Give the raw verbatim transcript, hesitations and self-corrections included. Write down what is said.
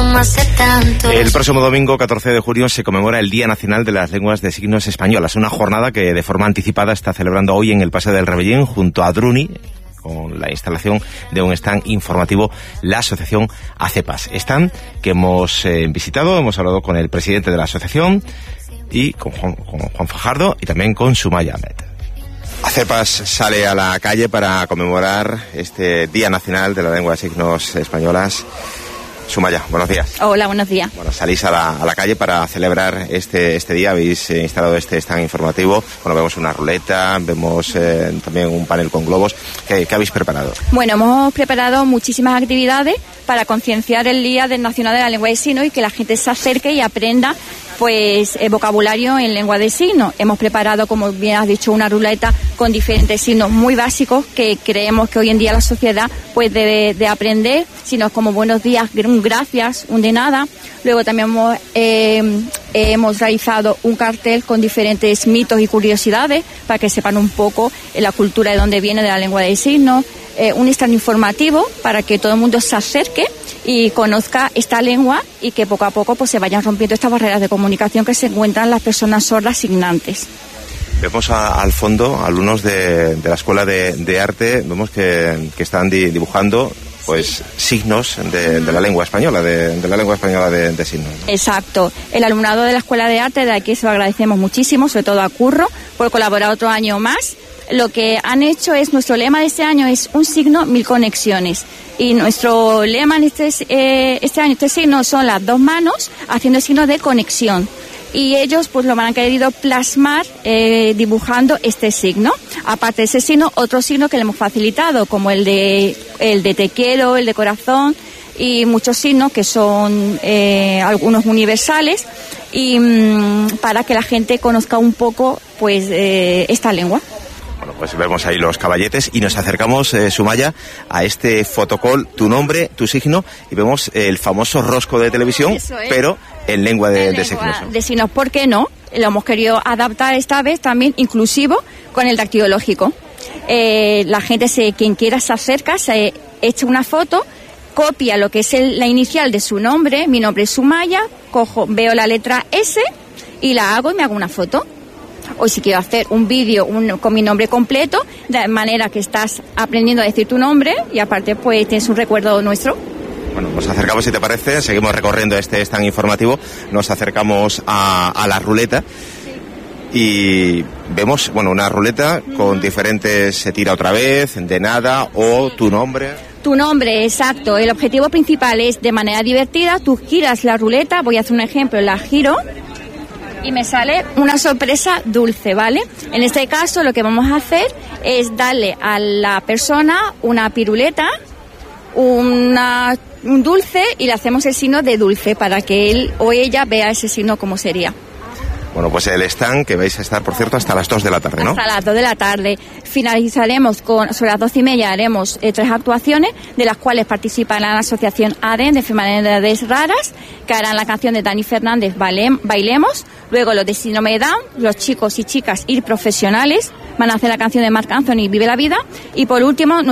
como hace tanto. El próximo domingo, catorce de junio, se conmemora el Día Nacional de las Lenguas de Signos Españolas, una jornada que de forma anticipada está celebrando hoy en el Paseo del Rebellín junto a Druni, con la instalación de un stand informativo, la asociación ACEPAS. Stand que hemos eh, visitado, hemos hablado con el presidente de la asociación y con Juan, con Juan Fajardo y también con Sumaya Ahmed. ACEPAS sale a la calle para conmemorar este Día Nacional de la Lengua de Signos Españolas. Sumaya, buenos días. Hola, buenos días. Bueno, salís a la, a la calle para celebrar este este día, habéis eh, instalado este stand informativo. Bueno, vemos una ruleta, vemos eh, también un panel con globos. ¿Qué, qué habéis preparado? Bueno, hemos preparado muchísimas actividades para concienciar el Día del Nacional de la Lengua de Signos y que la gente se acerque y aprenda pues eh, vocabulario en lengua de signos. Hemos preparado, como bien has dicho, una ruleta con diferentes signos muy básicos que creemos que hoy en día la sociedad pues debe de aprender, signos como buenos días, un gracias, un de nada. Luego también hemos, eh, hemos realizado un cartel con diferentes mitos y curiosidades para que sepan un poco la cultura de dónde viene de la lengua de signos. Eh, un stand informativo para que todo el mundo se acerque y conozca esta lengua y que poco a poco pues se vayan rompiendo estas barreras de comunicación que se encuentran las personas sordas signantes. Vemos a, al fondo alumnos de, de la Escuela de, de Arte, vemos que, que están di, dibujando pues signos de, de la lengua española, de, de la lengua española de, de signos, ¿no? Exacto. El alumnado de la Escuela de Arte, de aquí se lo agradecemos muchísimo, sobre todo a Curro, por colaborar otro año más. Lo que han hecho es, nuestro lema de este año es un signo, mil conexiones. Y nuestro lema en este, eh, este año, este signo, son las dos manos haciendo el signo de conexión. Y ellos pues lo han querido plasmar eh, dibujando este signo. Aparte de ese signo, otro signo que le hemos facilitado, como el de, el de te quiero, el de corazón, y muchos signos que son eh, algunos universales, y mmm, para que la gente conozca un poco pues eh, esta lengua. Bueno, pues vemos ahí los caballetes y nos acercamos, eh, Sumaya, a este fotocall, tu nombre, tu signo, y vemos el famoso rosco de televisión, es. pero en lengua de, en de lengua signos. De signos, ¿por qué no? Lo hemos querido adaptar esta vez también inclusivo con el dactilológico. Eh, la gente, se, quien quiera, se acerca, se echa una foto, copia lo que es el, la inicial de su nombre, mi nombre es Sumaya, cojo, veo la letra S y la hago y me hago una foto. O si quiero hacer un vídeo un, con mi nombre completo, de manera que estás aprendiendo a decir tu nombre y aparte pues tienes un recuerdo nuestro. Bueno, nos acercamos, si te parece, seguimos recorriendo este stand informativo, nos acercamos a, a la ruleta y vemos, bueno, una ruleta con diferentes, se tira otra vez, de nada, o tu nombre. Tu nombre, exacto. El objetivo principal es, de manera divertida, tú giras la ruleta, voy a hacer un ejemplo, la giro y me sale una sorpresa dulce, ¿vale? En este caso lo que vamos a hacer es darle a la persona una piruleta, una, un dulce, y le hacemos el signo de dulce para que él o ella vea ese signo como sería. Bueno, pues el stand que vais a estar, por cierto, hasta las dos de la tarde, ¿no? Hasta las dos de la tarde. Finalizaremos con, sobre las doce y media haremos eh, tres actuaciones, de las cuales participará la asociación ADEN de enfermedades raras, que harán la canción de Dani Fernández, Bailemos. Luego los de Síndrome de Down, los chicos y chicas y profesionales van a hacer la canción de Marc Anthony, Vive la Vida. Y por último,